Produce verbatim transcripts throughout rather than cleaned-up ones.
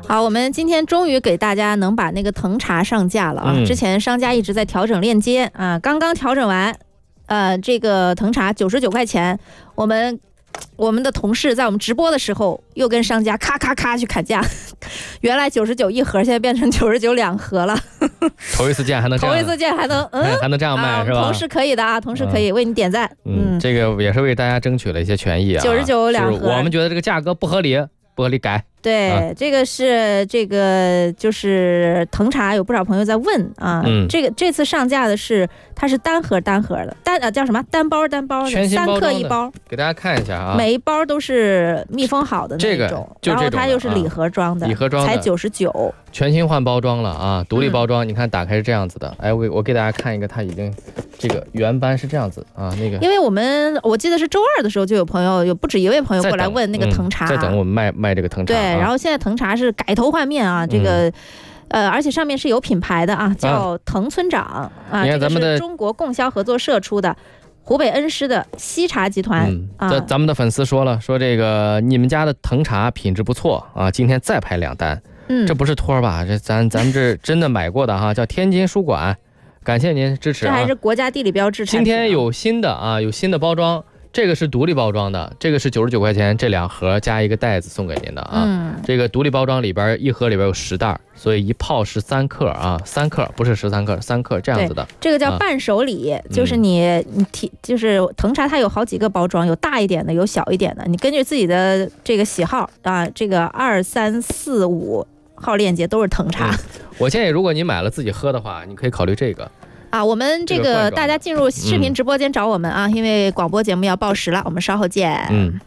好，我们今天终于给大家能把那个藤茶上架了啊！嗯、之前商家一直在调整链接啊，刚刚调整完，呃，这个藤茶九十九块钱，我们我们的同事在我们直播的时候又跟商家咔咔咔去砍价，原来九十九一盒，现在变成九十九两盒了。 头一次见还能这样， 头一次见还能嗯还能这样卖、啊、是吧？ 同事可以的啊，同事可以、嗯、为你点赞。 嗯，这个也是为大家争取了一些权益啊。 九十九两盒， 我们觉得这个价格不合理，不合理改。 对、 啊， 这个是这个就是藤茶，有不少朋友在问啊。嗯，这个这次上架的是它是单盒单盒的，单啊叫什么单包单包的， 全新包装的， 三克一包， 给大家看一下啊。 每一包都是密封好的那种， 这个就这种然后它又是礼盒装的， 礼盒装的才九十九， 全新换包装了啊，独立包装。嗯、你看打开是这样子的，哎，我我给大家看一个，它已经这个原版是这样子啊，那个。因为我们我记得是周二的时候就有朋友，有不止一位朋友过来问那个藤茶， 在 等,、嗯、在等我们卖卖这个藤茶。 对，啊、然后现在藤茶是改头换面啊，这个。嗯呃，而且上面是有品牌的啊，叫藤村长啊， 你看咱们的这个是中国供销合作社出的，湖北恩施的西茶集团、 嗯、啊。这咱们的粉丝说了，说这个你们家的藤茶品质不错啊，今天再拍两单。嗯，这不是托吧？这咱咱们这真的买过的哈，叫天津书馆，感谢您支持、啊。 这还是国家地理标志产品、啊。 今天有新的啊，有新的包装。这个是独立包装的，这个是九十九块钱，这两盒加一个袋子送给您的啊。嗯，这个独立包装里边一盒里边有十袋，所以一泡十三克啊，三克不是十三克，三克这样子的。 这个叫伴手礼，啊、就是你你提就是藤茶它有好几个包装，有大一点的，有小一点的，你根据自己的这个喜好啊，这个二三四五号链接都是藤茶。 嗯、我建议如果你买了自己喝的话，你可以考虑这个。 啊，我们这个大家进入视频直播间找我们啊，嗯、因为广播节目要报时了，我们稍后见。 嗯。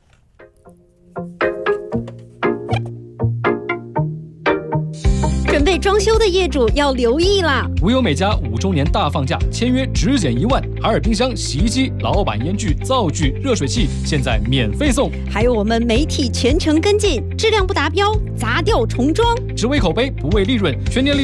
准备装修的业主要留意啦！ 无忧美家五周年大放价，签约只减一万，海尔冰箱、洗衣机、老板烟具、灶具、热水器现在免费送， 还有我们媒体全程跟进，质量不达标砸掉重装， 只为口碑不为利润，全年利。